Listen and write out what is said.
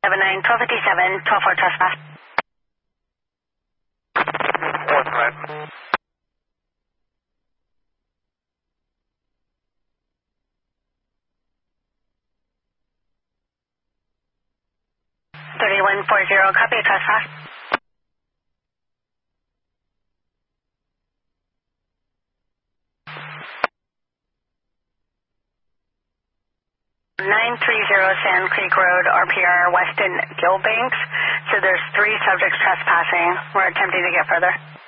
1257, 12-4 trespass. Fourth right. 3140, copy trespass. Sand Creek Road, RPR, Weston Gilbanks. So there's 3 subjects trespassing. We're attempting to get further.